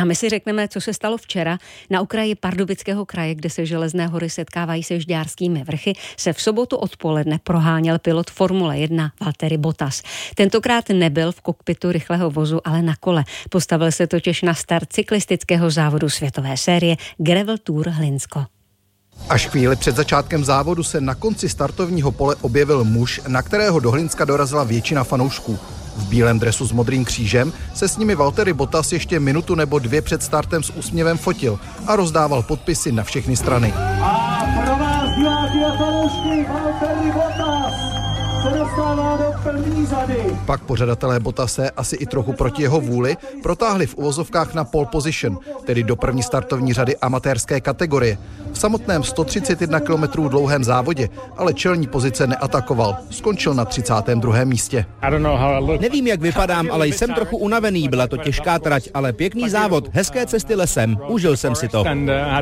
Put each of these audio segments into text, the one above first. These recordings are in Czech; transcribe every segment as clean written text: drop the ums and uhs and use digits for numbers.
A my si řekneme, co se stalo včera. Na okraji Pardubického kraje, kde se Železné hory setkávají se Žďárskými vrchy, se v sobotu odpoledne proháněl pilot Formule 1 Valtteri Bottas. Tentokrát nebyl v kokpitu rychlého vozu, ale na kole. Postavil se totiž na start cyklistického závodu světové série Gravel Tour Hlinsko. Až chvíli před začátkem závodu se na konci startovního pole objevil muž, na kterého do Hlinska dorazila většina fanoušků. V bílém dresu s modrým křížem se s nimi Valtteri Bottas ještě minutu nebo dvě před startem s úsměvem fotil a rozdával podpisy na všechny strany. A pro vás, diváky a fanoušky, Valtteri Bottas se dostává do první řady. Pak pořadatelé Bottase, asi i trochu proti jeho vůli, protáhli v uvozovkách na pole position, tedy do první startovní řady amatérské kategorie. V samotném 131 km dlouhém závodě ale čelní pozice neatakoval. Skončil na 32. místě. Nevím, jak vypadám, ale jsem trochu unavený. Byla to těžká trať, ale pěkný závod, hezké cesty lesem. Užil jsem si to.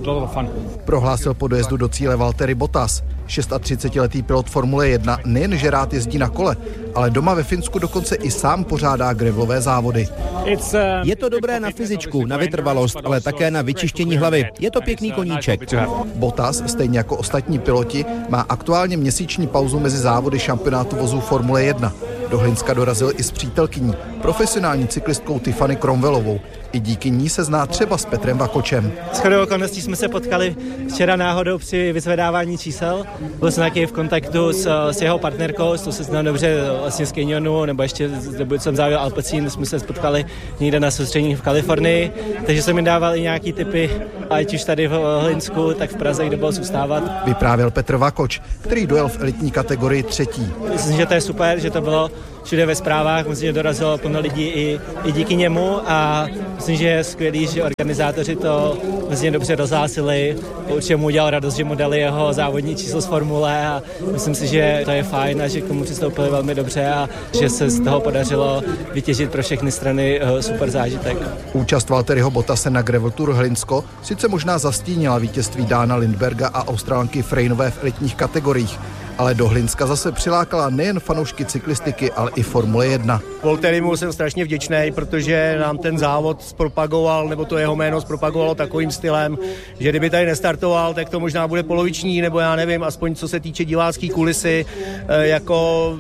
Prohlásil po dojezdu do cíle Valtteri Bottas. 36letý pilot Formule 1 nejenže rád jezdí na kole, ale doma ve Finsku dokonce i sám pořádá gravelové závody. Je to dobré na fyzičku, na vytrvalost, ale také na vyčištění hlavy. Je to pěkný koníček. Bottas, stejně jako ostatní piloti, má aktuálně měsíční pauzu mezi závody šampionátu vozů Formule 1. Do Hlinska dorazil i s přítelkyní, profesionální cyklistkou Tiffany Cromwellovou. I díky ní se zná třeba s Petrem Vakočem. Shodou okolností jsme se potkali včera náhodou při vyzvedávání čísel. Byl jsem taky v kontaktu s jeho partnerkou, s tou se znám dobře vlastně z Canyonu, nebo ještě jsem závěl Alpecin, jsme se spotkali někde na soustředění v Kalifornii, takže jsem mi dával i nějaký tipy, ať už tady v Hlinsku, tak v Praze, kde byl zůstávat. Vyprávěl Petr Vakoč, který dojel v elitní kategorii 3. Myslím, že to je super, že to bylo všude ve zprávách, myslím, že dorazilo plno lidí i díky němu a myslím, že je skvělý, že organizátoři to vlastně dobře rozhlásili. Určitě mu udělal radost, že mu dali jeho závodní číslo z formule a myslím si, že to je fajn a že k tomu přistoupili velmi dobře a že se z toho podařilo vytěžit pro všechny strany super zážitek. Účast Valtteriho Bottase na Gravel Tour Hlinsko sice možná zastínila vítězství Dána Lindberga a Australanky Freinové v elitních kategoriích, ale do Hlinska zase přilákala nejen fanoušky cyklistiky, ale i Formule 1. Valtterimu jsem strašně vděčný, protože nám ten závod zpropagoval, nebo to jeho jméno zpropagovalo takovým stylem, že kdyby tady nestartoval, tak to možná bude poloviční, nebo já nevím, aspoň co se týče divácké kulisy, jako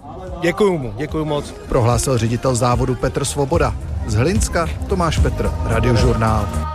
děkuju moc. Prohlásil ředitel závodu Petr Svoboda. Z Hlinska Tomáš Petr, Radiožurnál.